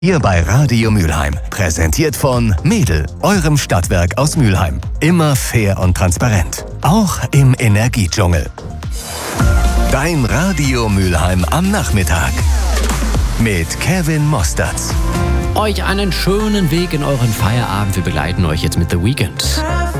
Hier bei Radio Mülheim. Präsentiert von Mädel, eurem Stadtwerk aus Mülheim. Immer fair und transparent. Auch im Energiedschungel. Dein Radio Mülheim am Nachmittag. Mit Kevin Mostertz. Euch einen schönen Weg in euren Feierabend. Wir begleiten euch jetzt mit The Weeknd.